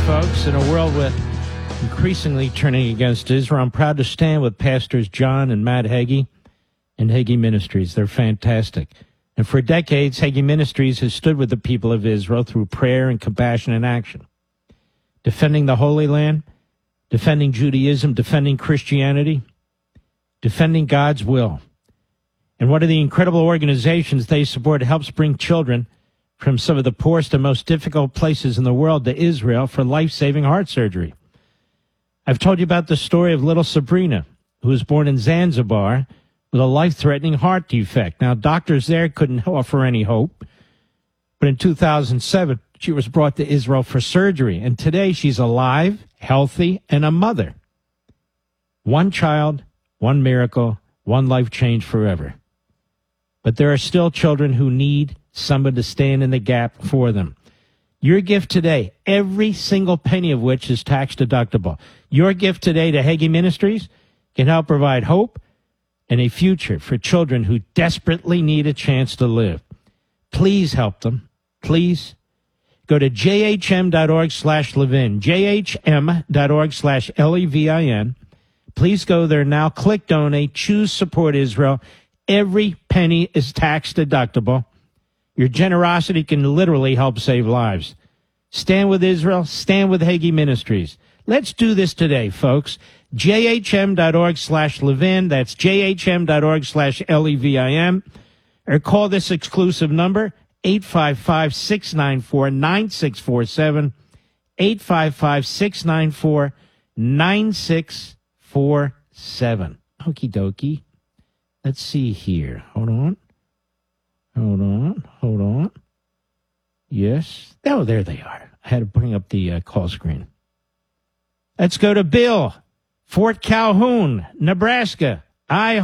folks. In a world with increasingly turning against Israel, I'm proud to stand with Pastors John and Matt Hagee and Hagee Ministries. They're fantastic. And for decades, Hagee Ministries has stood with the people of Israel through prayer and compassion and action, defending the Holy Land, defending Judaism, defending Christianity, defending God's will. And one of the incredible organizations they support helps bring children from some of the poorest and most difficult places in the world to Israel for life-saving heart surgery. I've told you about the story of little Sabrina, who was born in Zanzibar with a life-threatening heart defect. Now, doctors there couldn't offer any hope, but in 2007, she was brought to Israel for surgery, and today she's alive, healthy, and a mother. One child, one miracle, one life changed forever. But there are still children who need someone to stand in the gap for them. Your gift today, every single penny of which is tax deductible. Your gift today to Hagee Ministries can help provide hope and a future for children who desperately need a chance to live. Please help them. Please. Go to jhm.org/Levin, jhm.org/Levin. Please go there now. Click donate. Choose support Israel. Every penny is tax deductible. Your generosity can literally help save lives. Stand with Israel. Stand with Hagee Ministries. Let's do this today, folks. jhm.org/Levin. That's jhm.org/Levin. Or call this exclusive number, 855-694-9647, 855-694-9647. Okie dokie. Let's see here. Hold on. Yes. Oh, there they are. I had to bring up the call screen. Let's go to Bill, Fort Calhoun, Nebraska.